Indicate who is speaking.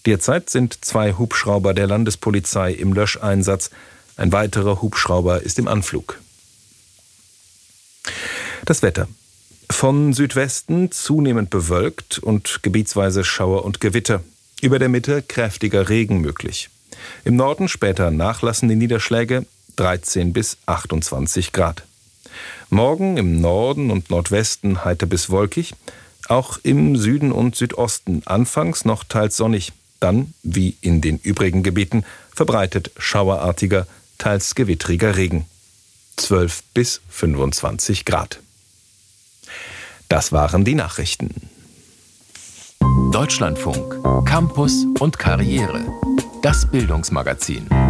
Speaker 1: Derzeit sind 2 Hubschrauber der Landespolizei im Löscheinsatz. Ein weiterer Hubschrauber ist im Anflug. Das Wetter. Von Südwesten zunehmend bewölkt und gebietsweise Schauer und Gewitter. Über der Mitte kräftiger Regen möglich. Im Norden später nachlassen die Niederschläge, 13 bis 28 Grad. Morgen im Norden und Nordwesten heiter bis wolkig. Auch im Süden und Südosten anfangs noch teils sonnig. Dann, wie in den übrigen Gebieten, verbreitet schauerartiger, teils gewittriger Regen. 12 bis 25 Grad. Das waren die Nachrichten.
Speaker 2: Deutschlandfunk, Campus und Karriere. Das Bildungsmagazin.